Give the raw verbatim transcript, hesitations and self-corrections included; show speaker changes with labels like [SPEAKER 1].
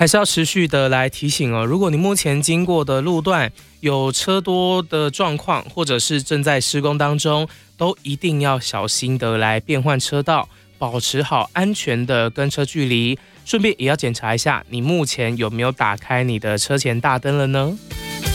[SPEAKER 1] 还是要持续的来提醒哦，如果你目前经过的路段有车多的状况，或者是正在施工当中，都一定要小心的来变换车道，保持好安全的跟车距离，顺便也要检查一下你目前有没有打开你的车前大灯了呢？